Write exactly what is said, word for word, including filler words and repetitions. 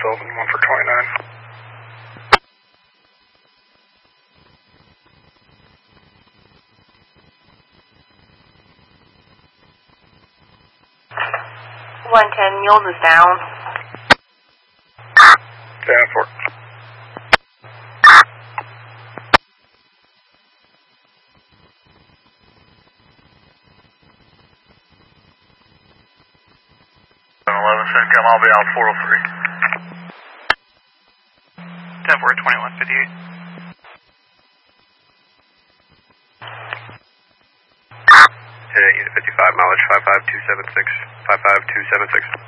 Sullivan, one for twenty-nine. one ten, Mules is down. ten four. eleven, CENTCOM, I'll be out four oh three. ten four, twenty-one fifty-eight. Unit fifty-five, mileage five five two seven six, five five two seven six.